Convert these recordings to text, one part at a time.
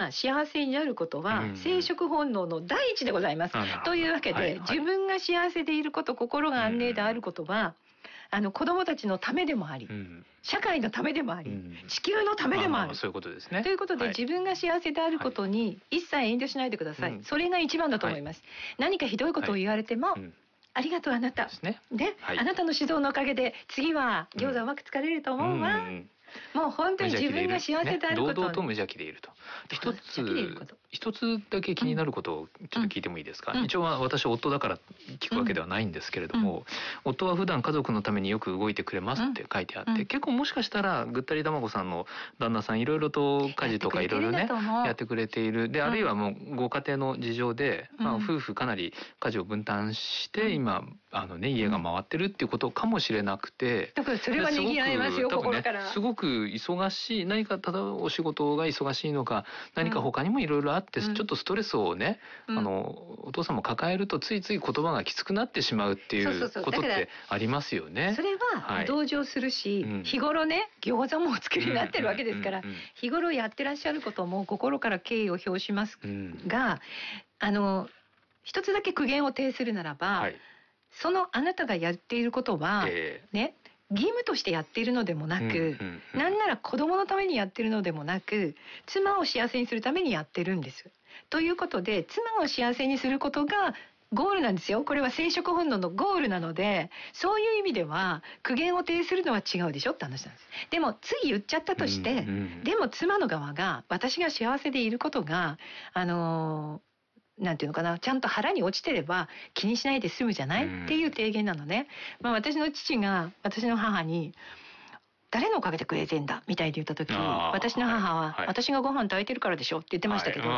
が幸せになることは生殖本能の第一でございます。というわけで、自分が幸せでいること、心が安寧であることは、子供たちのためでもあり、社会のためでもあり、地球のためでもある。 そういうことですね。 ということで、自分が幸せであることに一切遠慮しないでください。それが一番だと思います。何かひどいことを言われても、ありがとうあなた。で、あなたの指導のおかげで次は餃子うまく作れると思うわ。もう本当に自分が幸せであることを、 堂々と無邪気でいると。一つだけ気になることをちょっと聞いてもいいですか。一応私夫だから聞くわけではないんですけれども、夫は普段家族のためによく動いてくれますって書いてあって、結構もしかしたらぐったり卵さんの旦那さんいろいろと家事とかいろいろねやってくれている。で、あるいはもうご家庭の事情で、夫婦かなり家事を分担して今家が回ってるっていうことかもしれなくて、 だからそれはねぎらいますよ、心から。 すごく忙しい、何かただお仕事が忙しいのか、何か他にもいろいろあって、ちょっとストレスをね、お父さんも抱えるとついつい言葉がきつくなってしまうっていうことってありますよね。 それは同情するし、日頃ね餃子もお作りになってるわけですから、日頃やってらっしゃることも心から敬意を表しますが、一つだけ苦言を呈するならば、そのあなたがやっていることはね、義務としてやっているのでもなく、なんなら子供のためにやってるのでもなく、妻を幸せにするためにやってるんです。ということで、妻を幸せにすることがゴールなんですよ。これは生殖本能のゴールなので、そういう意味では苦言を呈するのは違うでしょって話なんです。でもつい言っちゃったとして、でも妻の側が私が幸せでいることがなんていうのかな、ちゃんと腹に落ちてれば気にしないで済むじゃないっていう提言なのね。私の父が私の母に誰のおかげでくれてんだみたいに言った時、私の母は、私がご飯炊いてるからでしょって言ってましたけど、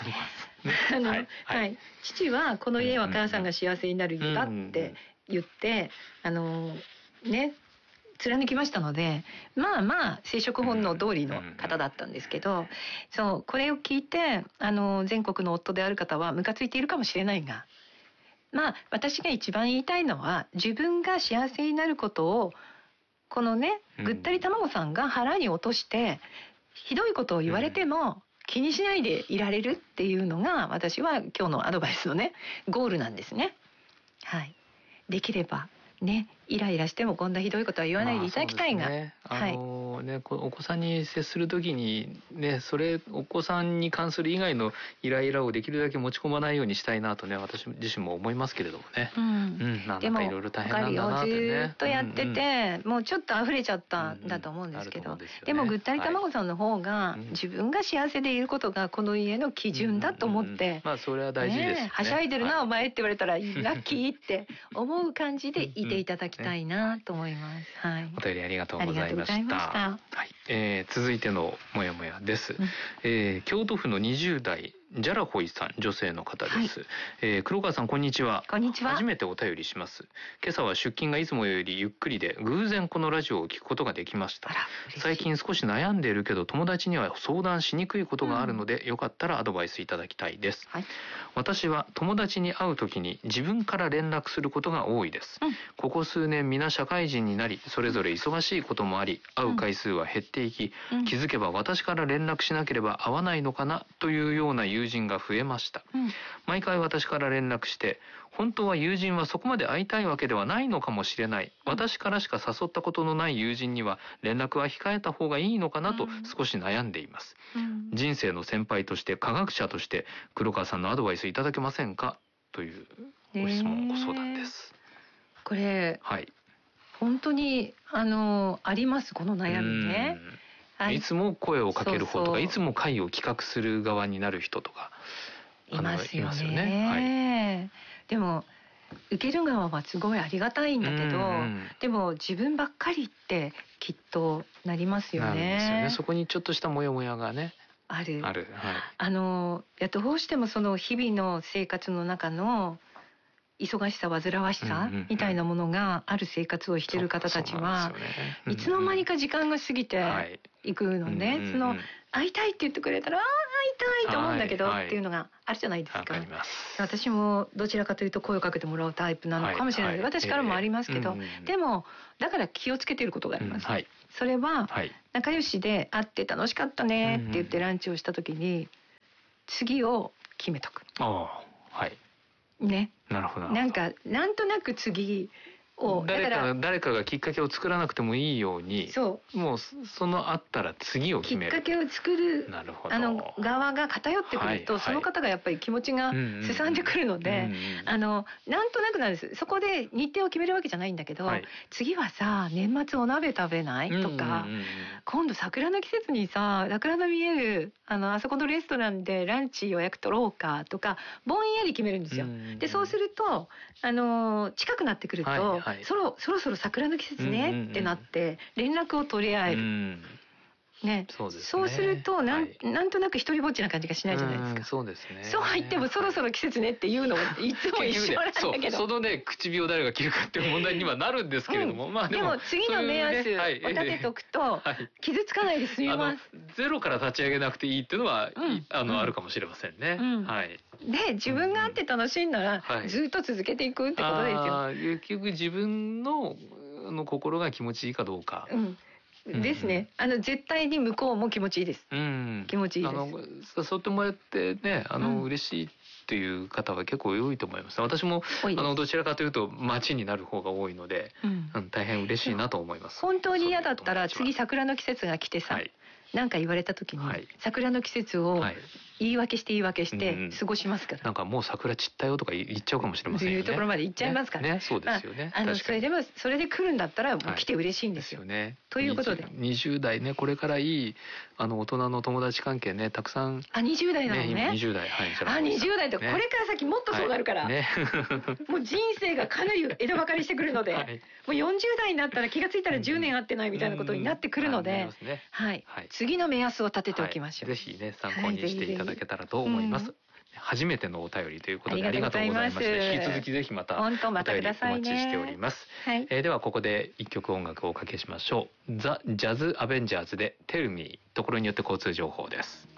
父はこの家は母さんが幸せになる家だって言って貫きましたので、生殖本能通りの方だったんですけど、これを聞いて全国の夫である方はムカついているかもしれないが、私が一番言いたいのは、自分が幸せになることをこのねぐったり卵さんが腹に落として、ひどいことを言われても気にしないでいられるっていうのが、私は今日のアドバイスのねゴールなんですね。できればね、イライラしてもこんなひどいことは言わないでいただきたいが、 お子さんに接するときにね、お子さんに関する以外のイライラをできるだけ持ち込まないようにしたいなとね、私自身も思いますけれどもね。なんかいろいろ大変なんだなってね。 ずっとやってて、もうちょっと溢れちゃったんだと思うんですけど、でもぐったり卵さんの方が、自分が幸せでいることがこの家の基準だと思って、 それは大事ですね。 はしゃいでるなお前って言われたらラッキーって思う感じでいていただきたいなと思います。 お便りありがとうございました。続いてのもやもやです。京都府の20代ジャラホイさん、女性の方です。黒川さん、こんにちは。 こんにちは。 初めてお便りします。今朝は出勤がいつもよりゆっくりで、偶然このラジオを聞くことができました。最近少し悩んでいるけど友達には相談しにくいことがあるので、よかったらアドバイスいただきたいです。私は友達に会うときに自分から連絡することが多いです。ここ数年皆社会人になり、それぞれ忙しいこともあり、会う回数は減っていき、気づけば私から連絡しなければ会わないのかなというような友人が増えました。毎回私から連絡して、本当は友人はそこまで会いたいわけではないのかもしれない、私からしか誘ったことのない友人には連絡は控えた方がいいのかなと少し悩んでいます。人生の先輩として、科学者として黒川さんのアドバイスいただけませんか、というご質問、ご相談です。 これ、本当にあります、この悩みね。 いつも声をかける方とか、いつも会を企画する側になる人とかいますよね。でも受ける側はすごいありがたいんだけど、でも自分ばっかりってきっとなりますよね。なるんですよね。 そこにちょっとしたモヤモヤがねある。どうしてもその日々の生活の中の忙しさ、煩わしさみたいなものがある生活をしている方たちは、いつの間にか時間が過ぎていくのね。会いたいって言ってくれたら、会いたいと思うんだけどっていうのがあるじゃないですか。私もどちらかというと声をかけてもらうタイプなのかもしれない。私からもありますけど、でもだから気をつけていることがあります。それは仲良しで会って楽しかったねって言ってランチをした時に、 次を決めとく。 はい。 ね。 なるほど。 なんとなく次を誰かがきっかけを作らなくてもいいように、もうそのあったら次を決める。 きっかけを作る側が偏ってくると、その方がやっぱり気持ちがすさんでくるので、なんとなくなんです。そこで日程を決めるわけじゃないんだけど、次はさ年末お鍋食べないとか、今度桜の季節にさ桜の見えるあそこのレストランでランチ予約取ろうかとかぼんやり決めるんですよ。でそうすると近くなってくると、そろそろ桜の季節ねってなって連絡を取り合える。ね、そうするとなんとなく一人ぼっちな感じがしないじゃないですか。そうですね。そうは言ってもそろそろ季節ねっていうのもいつも一緒なんだけど、 そのね唇を誰が切るかっていう問題にはなるんですけれども、 でも次の目安を立てとくと傷つかないで済みます。 ゼロから立ち上げなくていいっていうのはあるかもしれませんね。 で自分があって楽しいならずっと続けていくってことですよ。 結局自分の心が気持ちいいかどうか。 ですね。絶対に向こうも気持ちいいです。気持ちいいです。 誘ってもらってね、嬉しいっていう方は結構多いと思います。私もどちらかというと待ちになる方が多いので、大変嬉しいなと思います。 本当に嫌だったら次桜の季節が来てさ、なんか言われた時に桜の季節を言い訳して過ごしますから。 なんかもう桜散ったよとか言っちゃうかもしれませんよね。 いうところまで言っちゃいますからね。 そうですよね。 それで来るんだったらもう来て嬉しいんですよね。ということで 20代ね、これからいい大人の友達関係ねたくさん。 20代なのね。 20代 20代ってこれから先もっとそうなるから。もう人生がかなり枝分かれしてくるので、もう40代になったら気がついたら10年会ってないみたいなことになってくるので、次の目安を立てておきましょう。 ぜひね参考にしていただけたらと思います。初めてのお便りということでありがとうございました。引き続きぜひまたお便りお待ちしております。ではここで一曲音楽をおかけしましょう。ザ・ジャズ・アベンジャーズで Tell Me、ところによって交通情報です。